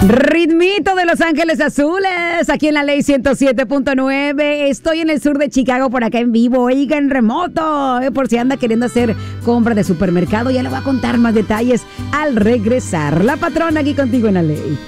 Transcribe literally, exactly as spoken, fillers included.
Ritmito de Los Ángeles Azules, aquí en la Ley ciento siete punto nueve. Estoy en el sur de Chicago, por acá en vivo, oiga, en remoto, eh, por si anda queriendo hacer compra de supermercado. Ya le voy a contar más detalles al regresar. La Patrona aquí contigo en la Ley.